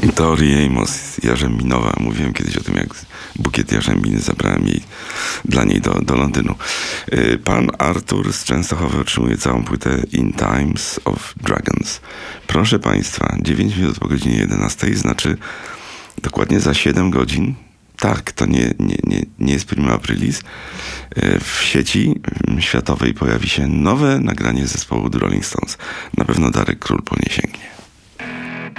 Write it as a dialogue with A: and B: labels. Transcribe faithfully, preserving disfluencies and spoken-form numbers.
A: Tori Amos, jarzębinowa. Mówiłem kiedyś o tym, jak bukiet jarzębiny zabrałem jej, dla niej do, do Londynu. Pan Artur z Częstochowy otrzymuje całą płytę In Times of Dragons. Proszę Państwa, dziewięć minut po godzinie jedenastej, znaczy dokładnie za siedem godzin. Tak, to nie, nie, nie, nie jest prima aprilis. W sieci światowej pojawi się nowe nagranie zespołu The Rolling Stones. Na pewno Darek Król po nie sięgnie.